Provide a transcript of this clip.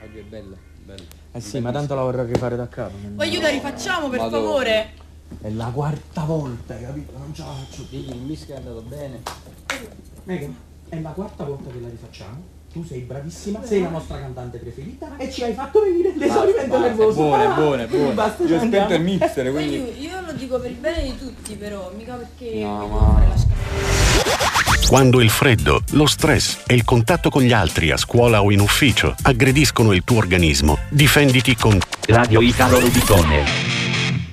Oggi è bella, bella. Eh sì, ma tanto la vorrei rifare da capo. Voglio la rifacciamo per Madonna. favore. È la quarta volta, capito? Non ce la faccio più. Digli, il mischio è andato bene. Mega, è la quarta volta che la rifacciamo. Tu sei bravissima, sei la nostra cantante preferita e ci hai fatto venire l'esaurimento nervoso. Buone. Basta, Io ho ci spento il andiamo. mixer, Ma quindi... io lo dico per il bene di tutti, però, mica perché No, mi ma- devo fare la scatola. Quando il freddo, lo stress e il contatto con gli altri a scuola o in ufficio aggrediscono il tuo organismo, difenditi con Radio Italo Rubicone.